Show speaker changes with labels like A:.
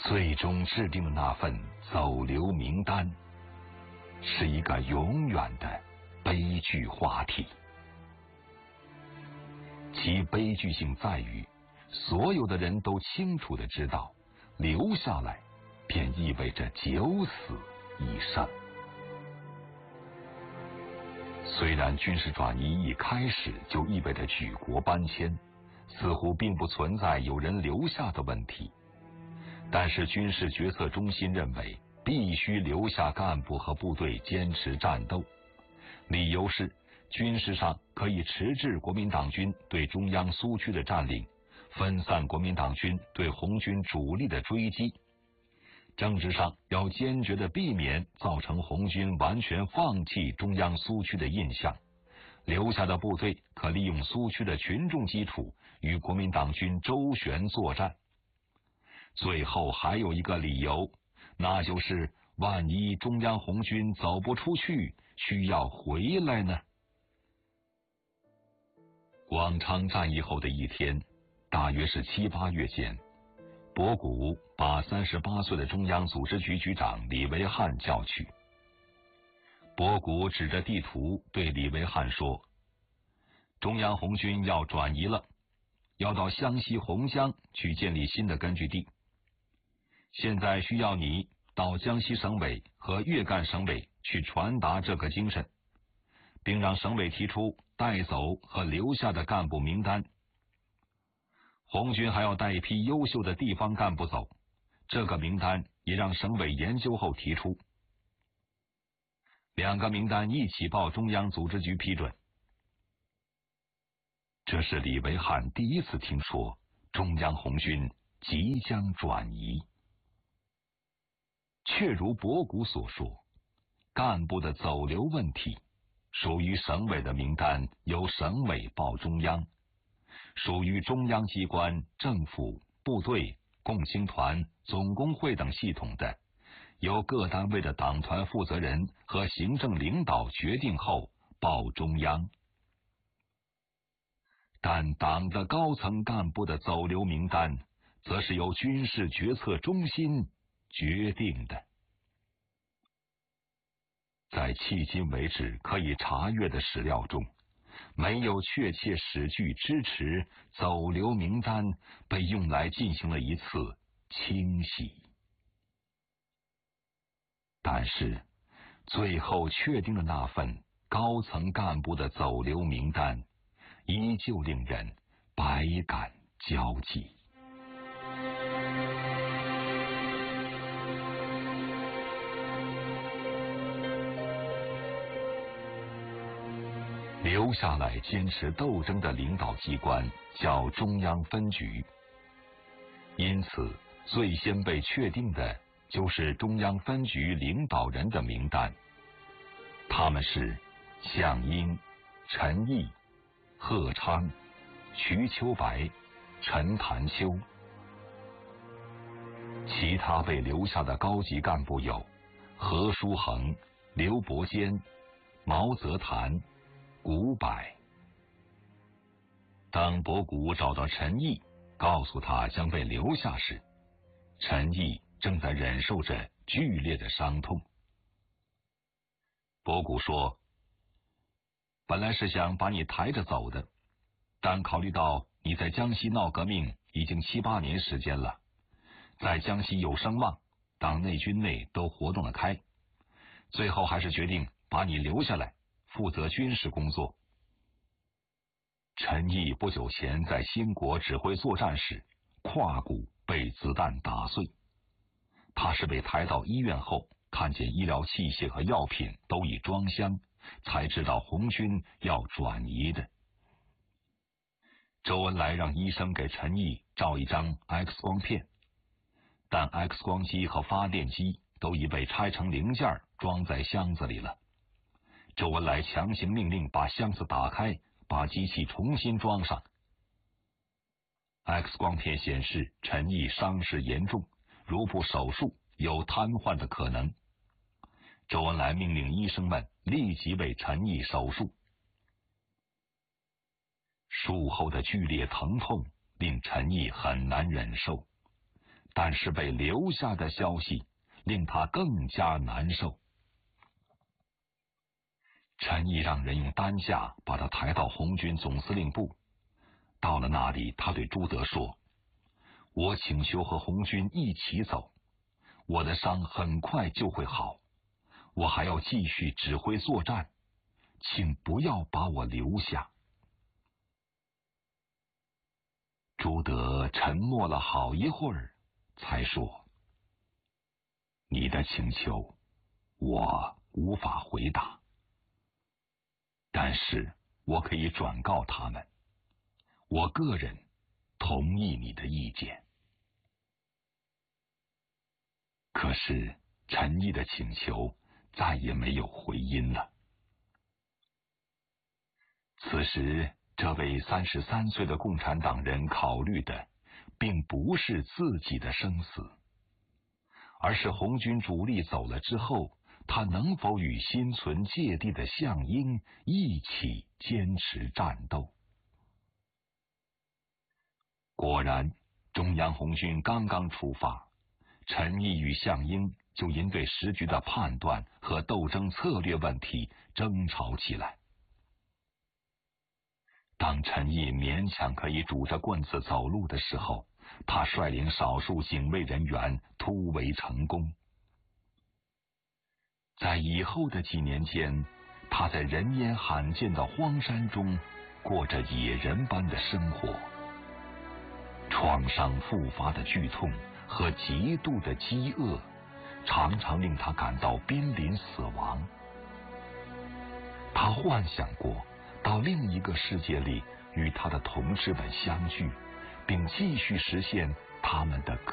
A: 最终制定的那份走流名单，是一个永远的悲剧话题。其悲剧性在于，所有的人都清楚地知道，留下来便意味着九死一生。虽然军事转移一开始就意味着举国搬迁，似乎并不存在有人留下的问题，但是军事决策中心认为必须留下干部和部队坚持战斗，理由是军事上可以迟滞国民党军对中央苏区的占领，分散国民党军对红军主力的追击；政治上要坚决地避免造成红军完全放弃中央苏区的印象，留下的部队可利用苏区的群众基础与国民党军周旋作战。最后还有一个理由，那就是万一中央红军走不出去，需要回来呢？广昌战役后的一天，大约是7、8月间，博古把38岁的中央组织局局长李维汉叫去。博古指着地图对李维汉说：“中央红军要转移了，要到湘西洪江去建立新的根据地。现在需要你到江西省委和粤赣省委去传达这个精神，并让省委提出带走和留下的干部名单。红军还要带一批优秀的地方干部走，这个名单也让省委研究后提出。2个名单一起报中央组织局批准。”这是李维汉第一次听说中央红军即将转移。确如博古所说，干部的走流问题属于省委的名单由省委报中央，属于中央机关、政府、部队、共青团、总工会等系统的，由各单位的党团负责人和行政领导决定后报中央。但党的高层干部的走流名单，则是由军事决策中心决定的。在迄今为止可以查阅的史料中，没有确切史据支持走流名单被用来进行了一次清洗。但是，最后确定的那份高层干部的走流名单，依旧令人百感交集。留下来坚持斗争的领导机关叫中央分局，因此最先被确定的就是中央分局领导人的名单，他们是项英、陈毅、贺昌、瞿秋白、陈潭秋。其他被留下的高级干部有何书衡、刘伯坚、毛泽谈、古柏。当博古找到陈毅，告诉他将被留下时，陈毅正在忍受着剧烈的伤痛。博古说：“本来是想把你抬着走的，但考虑到你在江西闹革命已经7、8年时间了，在江西有声望，党内军内都活动得开，最后还是决定把你留下来负责军事工作。”陈毅不久前在兴国指挥作战时，胯骨被子弹打碎，他是被抬到医院后，看见医疗器械和药品都已装箱，才知道红军要转移的。周恩来让医生给陈毅照一张 X 光片，但 X 光机和发电机都已被拆成零件装在箱子里了。周恩来强行命令把箱子打开，把机器重新装上。X 光片显示陈毅伤势严重，如不手术有瘫痪的可能。周恩来命令医生们立即为陈毅手术。术后的剧烈疼痛令陈毅很难忍受， 但是被留下的消息令他更加难受。陈毅让人用担架把他抬到红军总司令部。到了那里，他对朱德说：“我请求和红军一起走，我的伤很快就会好，我还要继续指挥作战，请不要把我留下。”朱德沉默了好一会儿，才说：“你的请求我无法回答，但是我可以转告他们，我个人同意你的意见。”可是陈毅的请求再也没有回音了。此时，这位33岁的共产党人考虑的并不是自己的生死，而是红军主力走了之后，他能否与心存芥蒂的项英一起坚持战斗。果然，中央红军刚刚出发，陈毅与项英就因对时局的判断和斗争策略问题争吵起来。当陈毅勉强可以拄着棍子走路的时候，他率领少数警卫人员突围成功。在以后的几年间，他在人烟罕见的荒山中过着野人般的生活。创伤复发的剧痛和极度的饥饿，常常令他感到濒临死亡。他幻想过到另一个世界里与他的同志们相聚，并继续实现他们的